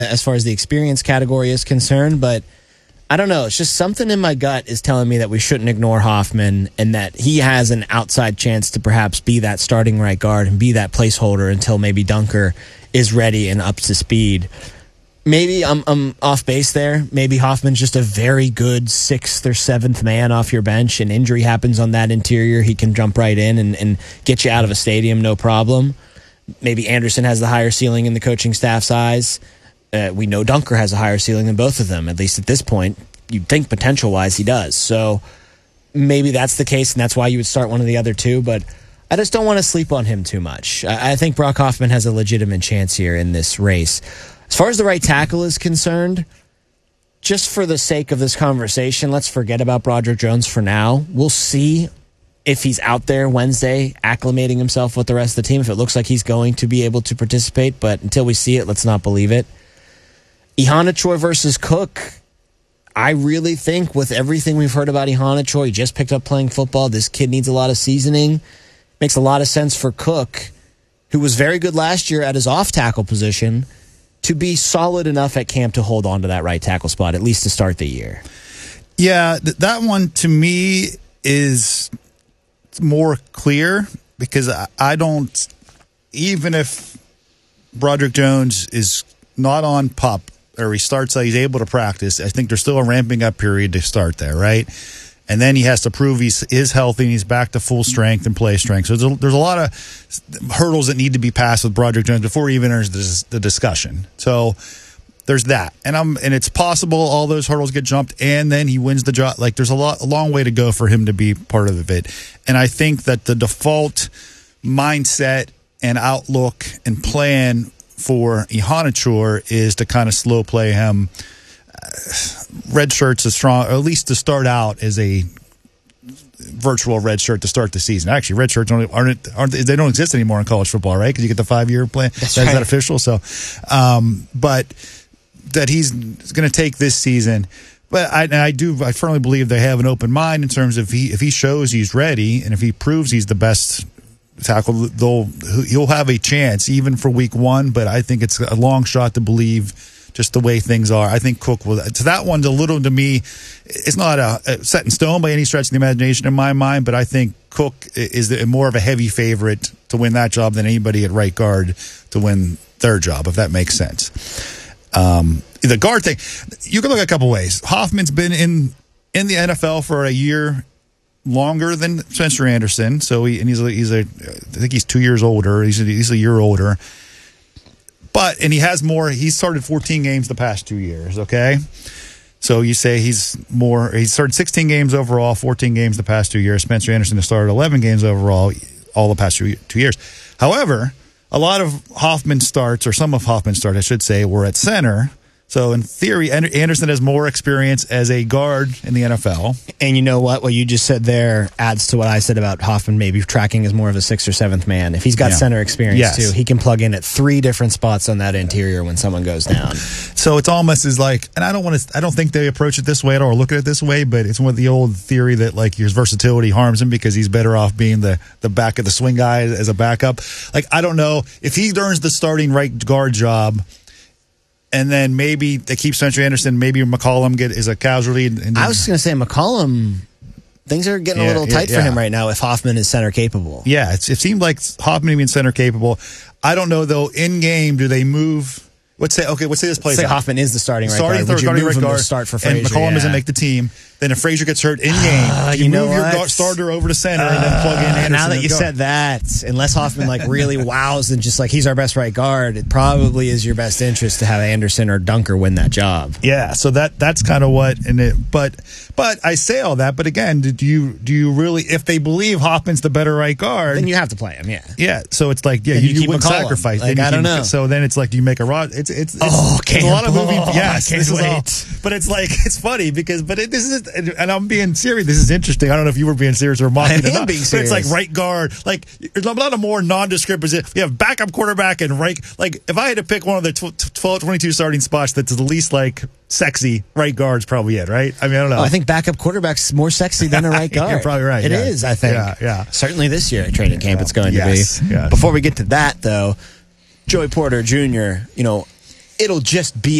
as far as the experience category is concerned, but I don't know. It's just something in my gut is telling me that we shouldn't ignore Hoffman and that he has an outside chance to perhaps be that starting right guard and be that placeholder until maybe Dunker is ready and up to speed. Maybe I'm off base there. Maybe Hoffman's just a very good 6th or 7th man off your bench. An injury happens on that interior, he can jump right in and get you out of a stadium, no problem. Maybe Anderson has the higher ceiling in the coaching staff's eyes. We know Dunker has a higher ceiling than both of them, at least at this point. You'd think potential-wise he does. So maybe that's the case, and that's why you would start one of the other two, but I just don't want to sleep on him too much. I think Brock Hoffman has a legitimate chance here in this race. As far as the right tackle is concerned, just for the sake of this conversation, let's forget about Broderick Jones for now. We'll see if he's out there Wednesday acclimating himself with the rest of the team, if it looks like he's going to be able to participate, but until we see it, let's not believe it. Ihanachoy versus Cook. I really think with everything we've heard about Ihanachoy, he just picked up playing football. This kid needs a lot of seasoning. Makes a lot of sense for Cook, who was very good last year at his off-tackle position, to be solid enough at camp to hold on to that right tackle spot, at least to start the year. Yeah, that one to me is more clear because I don't, even if Broderick Jones is not on PUP or he starts, he's able to practice, I think there's still a ramping up period to start there, right? And then he has to prove he is healthy and he's back to full strength and play strength. So there's a lot of hurdles that need to be passed with Broderick Jones before he even enters the discussion. So there's that. And it's possible all those hurdles get jumped and then he wins the job. Like there's a long way to go for him to be part of it. And I think that the default mindset and outlook and plan for Ihanachoy is to kind of slow play him. Red shirt's a strong, or at least to start out as a virtual red shirt to start the season. Actually, red shirts aren't they don't exist anymore in college football, right? Because you get the 5-year plan. That's right. Is that official? So, but that he's going to take this season. But I firmly believe they have an open mind in terms of if he shows he's ready and if he proves he's the best tackle, he'll have a chance even for week 1. But I think it's a long shot to believe. Just the way things are. I think Cook will. So that one's a little, to me, it's not a set in stone by any stretch of the imagination in my mind, but I think Cook is more of a heavy favorite to win that job than anybody at right guard to win their job, if that makes sense. The guard thing, you can look at a couple ways. Hoffman's been in the NFL for a year longer than Spencer Anderson, so I think he's 2 years older. He's a year older. And he has more. He's started 14 games the past 2 years, okay? So you say he started 16 games overall, 14 games the past 2 years. Spencer Anderson has started 11 games overall all the past 2 years. However, a lot of Hoffman starts, or some of Hoffman's starts, I should say, were at center. So in theory, Anderson has more experience as a guard in the NFL. And you know what? What you just said there adds to what I said about Hoffman maybe tracking as more of a 6th or 7th man. If he's got center experience too, he can plug in at 3 different spots on that interior when someone goes down. So it's almost as like, and I don't think they approach it this way at all or look at it this way, but it's one of the old theory that like his versatility harms him because he's better off being the back of the swing guy as a backup. Like, I don't know if he earns the starting right guard job. And then maybe they keep Spencer Anderson. Maybe McCollum is a casualty. I was just going to say McCollum. Things are getting a little tight for him right now if Hoffman is center capable. Yeah, it seemed like Hoffman being center capable. I don't know though. In game, do they move? Let's say this plays. Say Hoffman is the starting right guard. Would you move him to start for Frazier? And McCollum doesn't make the team. Then if Frazier gets hurt in game, you move your starter over to center and then plug in Anderson. Now that you said that, unless Hoffman really wows and just he's our best right guard, it probably is your best interest to have Anderson or Dunker win that job. Yeah, so that's kind of what. But I say all that. But again, do you really? If they believe Hoffman's the better right guard, then you have to play him. Yeah. Yeah. So it's like you wouldn't sacrifice. I don't know. So then it's like, do you make a rod? It's a lot of moving. Yes, can't wait. But it's it's funny because this is. And I'm being serious. This is interesting. I don't know if you were being serious or mocking it. Being serious. But it's right guard. There's a lot of more nondescript position. You have backup quarterback and right. If I had to pick one of the 12, 22 starting spots that's the least sexy, right guard's probably it, right? I mean, I don't know. I think backup quarterback's more sexy than a right guard. You're probably right. It is, I think. Yeah. Certainly this year at training camp it's going to be. Yes. Before we get to that, though, Joey Porter Jr., it'll just be